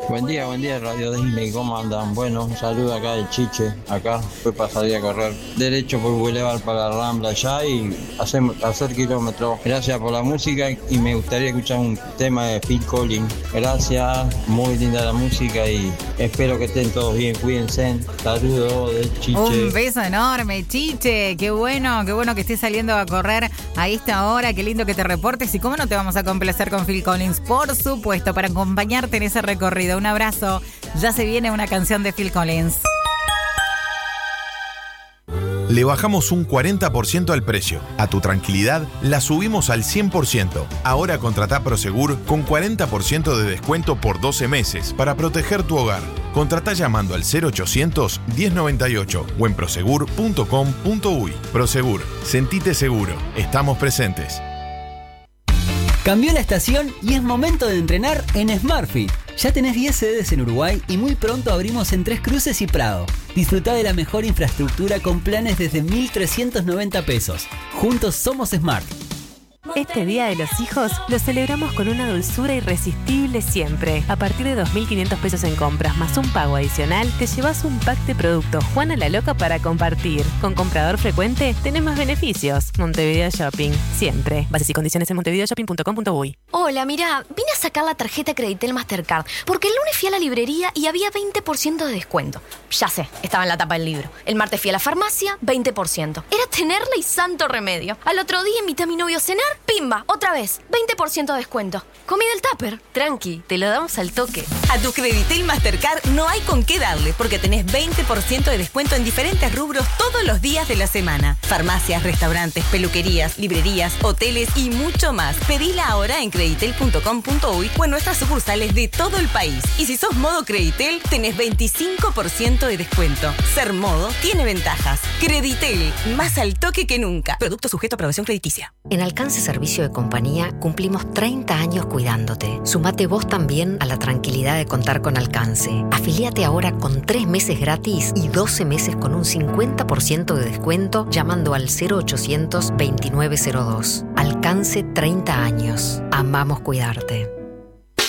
Buen día Radio Disney, ¿cómo andan? Bueno, un saludo acá de Chiche, acá fue para salir a correr derecho por Boulevard para la Rambla ya y hacer kilómetros. Gracias por la música y me gustaría escuchar un tema de Phil Collins. Gracias, muy linda la música y espero que estén todos bien, cuídense. Saludos de Chiche. Un beso enorme, Chiche, qué bueno que estés saliendo a correr a esta hora, qué lindo que te reportes y cómo no te vamos a complacer con Phil Collins, por supuesto, para acompañarte en ese recorrido. Un abrazo. Ya se viene una canción de Phil Collins. Le bajamos un 40% al precio. A tu tranquilidad, la subimos al 100%. Ahora contratá Prosegur con 40% de descuento por 12 meses para proteger tu hogar. Contratá llamando al 0800 1098 o en prosegur.com.uy. Prosegur, sentite seguro. Estamos presentes. Cambió la estación y es momento de entrenar en SmartFit. Ya tenés 10 sedes en Uruguay y muy pronto abrimos en Tres Cruces y Prado. Disfrutá de la mejor infraestructura con planes desde 1.390 pesos. Juntos somos Smart. Este Día de los Hijos lo celebramos con una dulzura irresistible siempre. A partir de 2.500 pesos en compras más un pago adicional, te llevas un pack de productos Juana la Loca para compartir. Con comprador frecuente, tenés más beneficios. Montevideo Shopping, siempre. Bases y condiciones en montevideoshopping.com.uy. Hola, mirá, vine a sacar la tarjeta Creditel Mastercard porque el lunes fui a la librería y había 20% de descuento. Ya sé, estaba en la tapa del libro. El martes fui a la farmacia, 20%. Era tenerla y santo remedio. Al otro día invité a mi novio a cenar, ¡pimba! Otra vez, 20% de descuento. Comí del tupper. Tranqui, te lo damos al toque. A tu Creditel Mastercard no hay con qué darle porque tenés 20% de descuento en diferentes rubros todos los días de la semana. Farmacias, restaurantes, peluquerías, librerías, hoteles y mucho más. Pedila ahora en creditel.com.uy o en nuestras sucursales de todo el país. Y si sos modo Creditel, tenés 25% de descuento. Ser modo tiene ventajas. Creditel, más al toque que nunca. Producto sujeto a aprobación crediticia. En Alcance Servicio de Compañía cumplimos 30 años cuidándote. Sumate vos también a la tranquilidad de contar con Alcance. Afiliate ahora con 3 meses gratis y 12 meses con un 50% de descuento llamando al 0800 2902. Alcance 30 años. Amamos cuidarte.